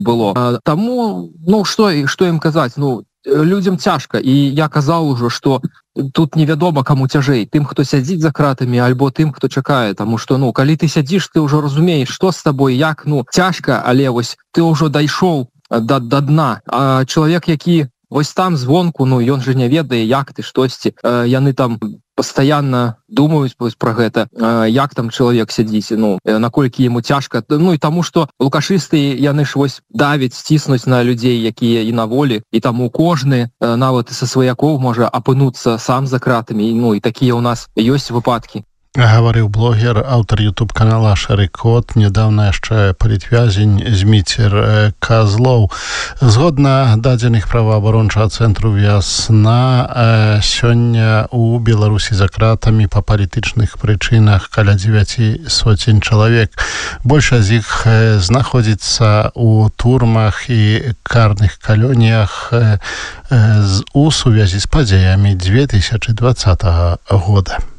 было. Таму, што ім казаць, людзям цяжка, і я казаў ужо, што тут невядома каму цяжэй, тым, хто сядзіць за кратамі, альбо тым, хто чакае, таму што калі ты сядзіш, ты ўжо разумееш, што з табой, як, цяжка, але вось ты ўжо дайшоў да дна, а чалавек, які вось там звонку, ён же не ведае, як ты, штосьці, яны там пастаянна думаюць пра гэта, як там чалавек сядзіць, наколькі яму цяжка, і таму што лукашысты, яны ж вось давяць, сціснуць на людзей, якія і на волі, і таму кожны, нават і са сваякоў можа апынуцца сам за кратамі, і такія ў нас ёсць выпадкі. Гаварыў блогер, аўтар ютуб-канала «Шэры кот», нядаўна яшчэ палітвязень Зміцер Казлоў. Згодна дадзеных праваабарончага цэнтру «Вясна», сёння у Беларусі за кратамі па палітычных прычынах каля 900 чалавек. Большасць з іх знаходзіцца ў турмах і карных калоніях у сувязі з падзеямі 2020 года.